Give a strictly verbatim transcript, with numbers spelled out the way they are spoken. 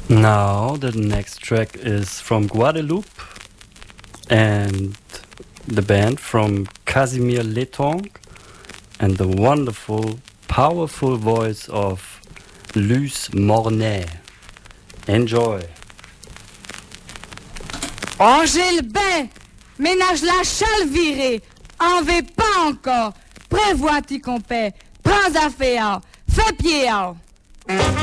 Now the next track is from Guadeloupe and the band from Casimir Letong and the wonderful, powerful voice of Luce Mornay. Enjoy. Angèle Bain, ménage la chale virée, en veut pas encore, prévois-tu qu'on paie, prends affaire, fais pied.